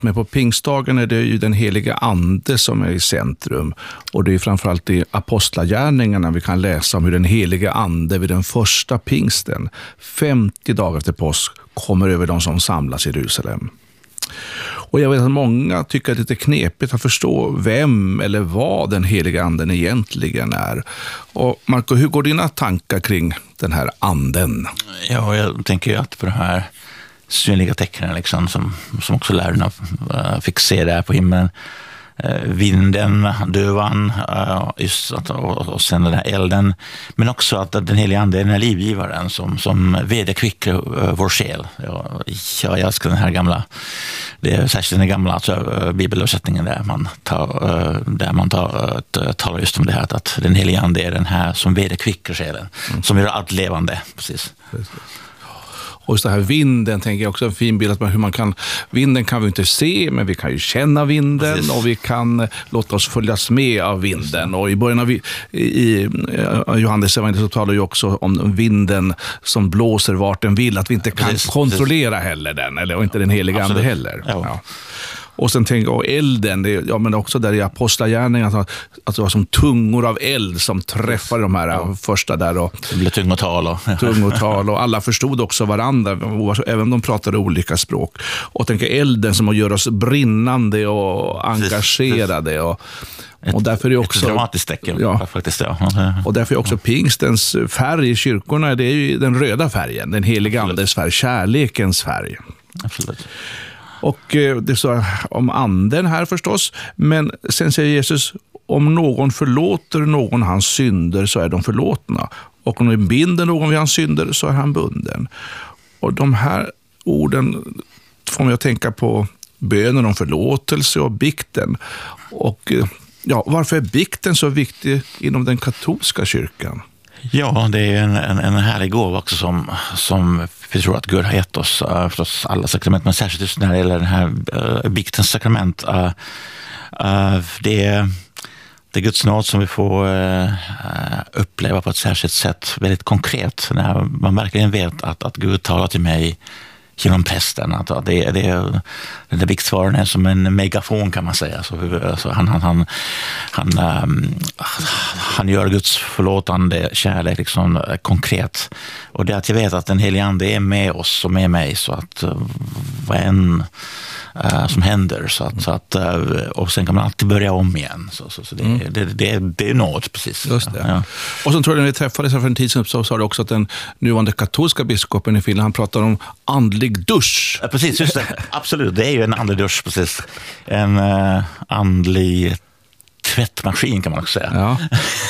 Men på pingstdagen är det ju den heliga ande som är i centrum. Och det är framförallt i apostlagärningarna vi kan läsa om hur den heliga ande vid den första pingsten, 50 dagar efter påsk, kommer över de som samlas i Jerusalem. Och jag vet att många tycker att det är lite knepigt att förstå vem eller vad den heliga anden egentligen är. Och Marco, hur går dina tankar kring den här anden? Ja, jag tänker ju att på det här synliga tecknen liksom, som också lärarna fick se där på himlen. Vinden, duvan, och sen den här elden, men också att den heliga ande är den här livgivaren som vederkvickar vår själ. Jag älskar den här gamla, det är särskilt den gamla bibelöversättningen där man talar just om det här att den heliga ande är den här som vederkvickar själen, som gör allt levande, precis. Och just det här vinden tänker jag också en fin bild, att hur man kan, vinden kan vi inte se, men vi kan ju känna vinden. Precis. Och vi kan låta oss följas med av vinden. Och i början av i Johannes evangeliet så talar ju också om vinden som blåser vart den vill, att vi inte kan kontrollera heller den, eller och inte den heliga ande heller. Ja. Och sen tänker jag elden, men också där i apostlagärningarna att det var som tungor av eld som träffade de här första där. Och det blev tungotal och alla förstod också varandra, även om de pratade olika språk. Och tänker elden som att göra oss brinnande och engagerade. Och därför är det också dramatiskt tecken, faktiskt. Och därför är också pingstens färg i kyrkorna, det är ju den röda färgen, den heliga andes färg, kärlekens färg. Absolut. Och det står om anden här förstås, men sen säger Jesus, om någon förlåter någon hans synder så är de förlåtna. Och om de binder någon vid hans synder så är han bunden. Och de här orden får mig att tänka på bönen om förlåtelse och bikten. Och varför är bikten så viktig inom den katolska kyrkan? Ja, det är en härlig gåva också som vi tror att Gud har gett oss, förstås alla sakrament, men särskilt just när det gäller den här biktens sakrament. Det är Guds nåd som vi får uppleva på ett särskilt sätt, väldigt konkret, när man verkligen vet att Gud talar till mig genom prästen. Att den där biktsvaren är som en megafon, kan man säga. Så han gör Guds förlåtande kärlek liksom konkret. Och det att jag vet att den helige ande är med oss och med mig, så att vad än som händer, så att och sen kan man alltid börja om igen. Så det är nåd, precis. Just det. Ja. Och så tror jag när vi träffades för en tid sedan så sa det också att den nuvarande katolska biskopen i Finland, han pratar om andlig dusch. Ja, precis, just det. Absolut, det är ju en andlig dusch, precis. En andlig tvättmaskin, kan man också säga. Ja.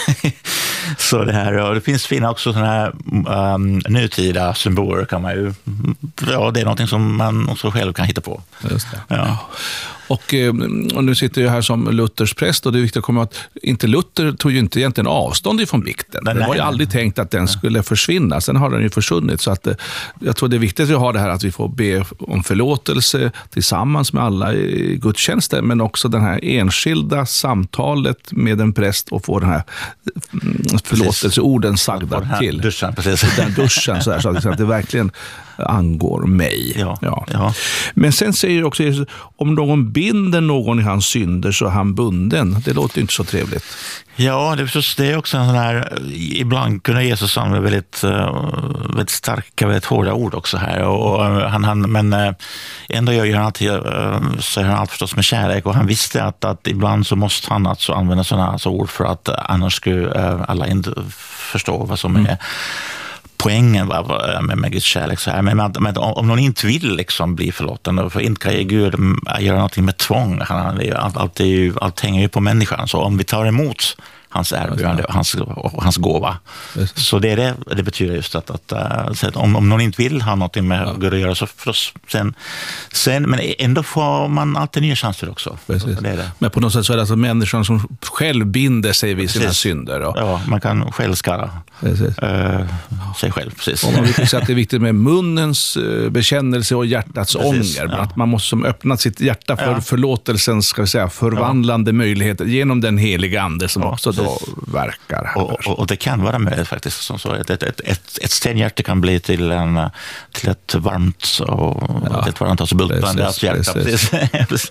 Så det här, och det finns fina också sådana här nutida symboler, kan man ju, det är någonting som man också själv kan hitta på. Just det. Ja. Och nu sitter jag här som Luthers präst, och det är viktigt att komma att Luther tog ju inte egentligen avstånd ifrån bikten. Det var ju aldrig tänkt att den skulle försvinna. Sen har den ju försvunnit, så att jag tror det är viktigt att vi har det här att vi får be om förlåtelse tillsammans med alla i gudstjänsten, men också den här enskilda samtalet med en präst och få den här förlåtelseorden sagda till. Duschen, precis. Den duschen, så att det verkligen angår mig. Ja. Men sen säger också Jesus, om någon binder någon i hans synder så är han bunden. Det låter inte så trevligt. Ja, det är också en sån här, ibland kunde Jesus använda väldigt starka, väldigt hårda ord också här, och men ändå gör han alltid, säger han allt förstås med kärlek, och han visste att ibland så måste han alltså använda sådana ord, för att annars skulle alla inte förstå vad som är poängen med Guds kärlek. Så här. Men om någon inte vill liksom bli förlåten, för inte kan Gud göra någonting med tvång. Allt hänger ju på människan. Så om vi tar emot hans erbjudande och hans gåva. Så det betyder just att om någon inte vill ha något med Gud att göra, så förstås sen, men ändå får man alltid nya chanser också. Det. Men på något sätt så är det alltså människan som själv binder sig vid sina synder. Ja, man kan själv skara sig själv. Precis. Och man vill säga att det är viktigt med munnens bekännelse och hjärtats ånger. Ja. Att man måste som öppna sitt hjärta för förlåtelsens, ska vi säga, förvandlande möjligheter genom den heliga ande som också också verkar här. Och det kan vara möjligt faktiskt. Som så, ett stenhjärta kan bli till ett varmt och ett varmt och bultande hjärta.